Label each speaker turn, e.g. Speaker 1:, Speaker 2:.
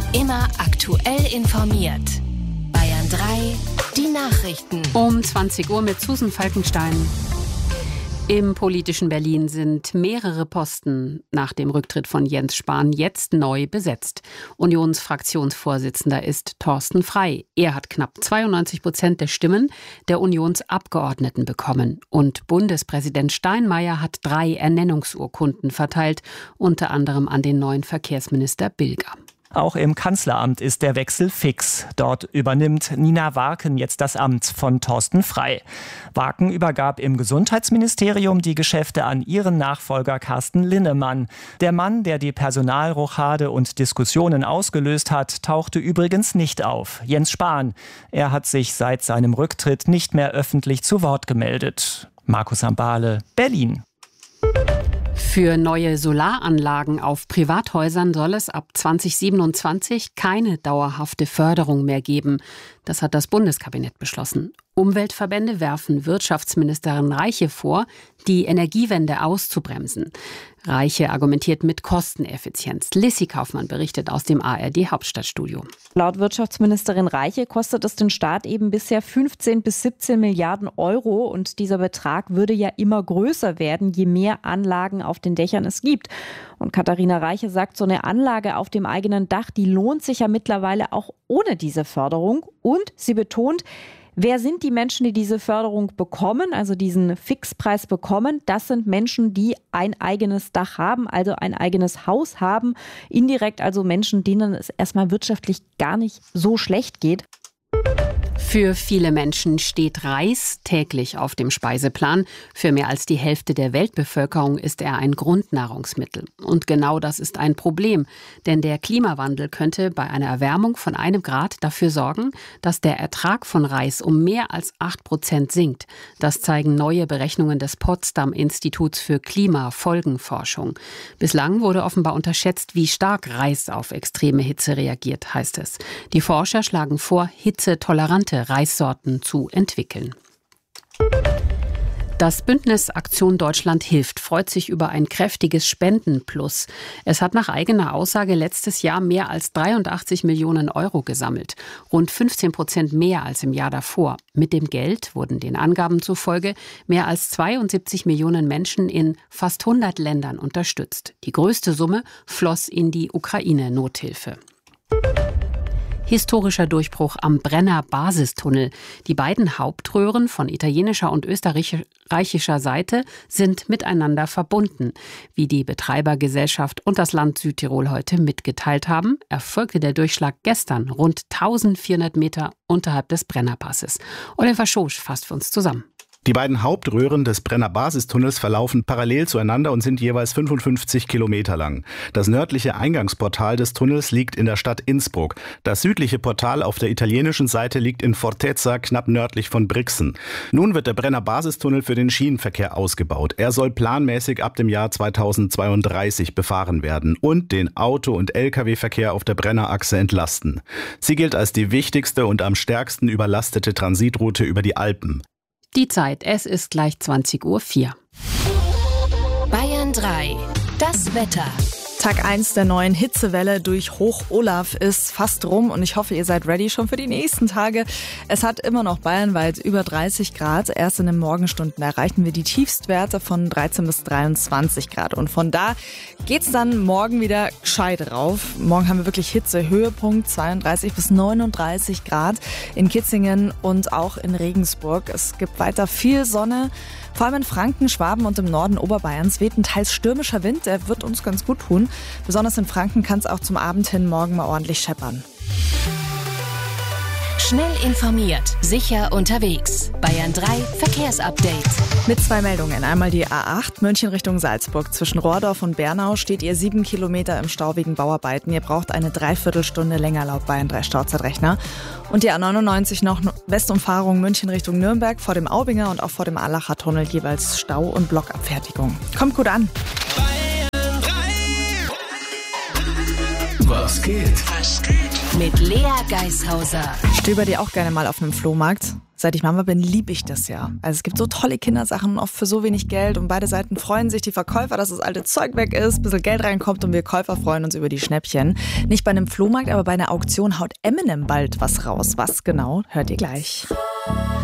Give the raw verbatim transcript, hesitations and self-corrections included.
Speaker 1: Immer aktuell informiert. Bayern drei, die Nachrichten.
Speaker 2: Um zwanzig Uhr mit Susan Falkenstein. Im politischen Berlin sind mehrere Posten nach dem Rücktritt von Jens Spahn jetzt neu besetzt. Unionsfraktionsvorsitzender ist Thorsten Frey. Er hat knapp zweiundneunzig Prozent der Stimmen der Unionsabgeordneten bekommen. Und Bundespräsident Steinmeier hat drei Ernennungsurkunden verteilt, unter anderem an den neuen Verkehrsminister Bilger.
Speaker 3: Auch im Kanzleramt ist der Wechsel fix. Dort übernimmt Nina Warken jetzt das Amt von Thorsten Frey. Warken übergab im Gesundheitsministerium die Geschäfte an ihren Nachfolger Carsten Linnemann. Der Mann, der die Personalrochade und Diskussionen ausgelöst hat, tauchte übrigens nicht auf. Jens Spahn. Er hat sich seit seinem Rücktritt nicht mehr öffentlich zu Wort gemeldet. Markus Ambale, Berlin.
Speaker 2: Für neue Solaranlagen auf Privathäusern soll es ab zwanzig siebenundzwanzig keine dauerhafte Förderung mehr geben. Das hat das Bundeskabinett beschlossen. Umweltverbände werfen Wirtschaftsministerin Reiche vor, die Energiewende auszubremsen. Reiche argumentiert mit Kosteneffizienz. Lissy Kaufmann berichtet aus dem A R D-Hauptstadtstudio.
Speaker 4: Laut Wirtschaftsministerin Reiche kostet es den Staat eben bisher fünfzehn bis siebzehn Milliarden Euro. Und dieser Betrag würde ja immer größer werden, je mehr Anlagen auf den Dächern es gibt. Und Katharina Reiche sagt, so eine Anlage auf dem eigenen Dach, die lohnt sich ja mittlerweile auch ohne diese Förderung. Und sie betont, wer sind die Menschen, die diese Förderung bekommen, also diesen Fixpreis bekommen? Das sind Menschen, die ein eigenes Dach haben, also ein eigenes Haus haben. Indirekt also Menschen, denen es erstmal wirtschaftlich gar nicht so schlecht geht.
Speaker 2: Für viele Menschen steht Reis täglich auf dem Speiseplan. Für mehr als die Hälfte der Weltbevölkerung ist er ein Grundnahrungsmittel. Und genau das ist ein Problem. Denn der Klimawandel könnte bei einer Erwärmung von einem Grad dafür sorgen, dass der Ertrag von Reis um mehr als acht Prozent sinkt. Das zeigen neue Berechnungen des Potsdam-Instituts für Klimafolgenforschung. Bislang wurde offenbar unterschätzt, wie stark Reis auf extreme Hitze reagiert, heißt es. Die Forscher schlagen vor, hitzetolerante Reissorten zu entwickeln. Das Bündnis Aktion Deutschland hilft freut sich über ein kräftiges Spendenplus. Es hat nach eigener Aussage letztes Jahr mehr als dreiundachtzig Millionen Euro gesammelt. Rund fünfzehn Prozent mehr als im Jahr davor. Mit dem Geld wurden den Angaben zufolge mehr als zweiundsiebzig Millionen Menschen in fast hundert Ländern unterstützt. Die größte Summe floss in die Ukraine-Nothilfe. Historischer Durchbruch am Brenner Basistunnel. Die beiden Hauptröhren von italienischer und österreichischer Seite sind miteinander verbunden. Wie die Betreibergesellschaft und das Land Südtirol heute mitgeteilt haben, erfolgte der Durchschlag gestern rund eintausendvierhundert Meter unterhalb des Brennerpasses. Oliver Schosch fasst für uns zusammen.
Speaker 5: Die beiden Hauptröhren des Brenner Basistunnels verlaufen parallel zueinander und sind jeweils fünfundfünfzig Kilometer lang. Das nördliche Eingangsportal des Tunnels liegt in der Stadt Innsbruck. Das südliche Portal auf der italienischen Seite liegt in Fortezza, knapp nördlich von Brixen. Nun wird der Brenner Basistunnel für den Schienenverkehr ausgebaut. Er soll planmäßig ab dem Jahr zweitausendzweiunddreißig befahren werden und den Auto- und L K W-Verkehr auf der Brennerachse entlasten. Sie gilt als die wichtigste und am stärksten überlastete Transitroute über die Alpen.
Speaker 2: Die Zeit, es ist gleich zwanzig Uhr vier.
Speaker 1: Bayern drei, das Wetter.
Speaker 6: Tag eins der neuen Hitzewelle durch Hoch-Olaf ist fast rum und ich hoffe, ihr seid ready schon für die nächsten Tage. Es hat immer noch bayernweit über dreißig Grad. Erst in den Morgenstunden erreichen wir die Tiefstwerte von dreizehn bis dreiundzwanzig Grad. Und von da geht's dann morgen wieder gescheit rauf. Morgen haben wir wirklich Hitze, Höhepunkt zweiunddreißig bis neununddreißig Grad in Kitzingen und auch in Regensburg. Es gibt weiter viel Sonne. Vor allem in Franken, Schwaben und im Norden Oberbayerns weht ein teils stürmischer Wind. Der wird uns ganz gut tun. Besonders in Franken kann es auch zum Abend hin morgen mal ordentlich scheppern.
Speaker 1: Schnell informiert, sicher unterwegs. Bayern drei Verkehrsupdate.
Speaker 6: Mit zwei Meldungen. Einmal die A acht, München Richtung Salzburg. Zwischen Rohrdorf und Bernau steht ihr sieben Kilometer im Stau wegen Bauarbeiten. Ihr braucht eine Dreiviertelstunde länger laut Bayern drei Stauzeitrechner. Und die A neunundneunzig noch Westumfahrung München Richtung Nürnberg vor dem Aubinger und auch vor dem Allacher Tunnel jeweils Stau und Blockabfertigung. Kommt gut an.
Speaker 7: Was geht? Was geht?
Speaker 1: Mit Lea Geishauser.
Speaker 6: Stöber dir auch gerne mal auf einem Flohmarkt? Seit ich Mama bin, liebe ich das ja. Also es gibt so tolle Kindersachen, oft für so wenig Geld und beide Seiten freuen sich, die Verkäufer, dass das alte Zeug weg ist, ein bisschen Geld reinkommt und wir Käufer freuen uns über die Schnäppchen. Nicht bei einem Flohmarkt, aber bei einer Auktion haut Eminem bald was raus. Was genau, hört ihr gleich.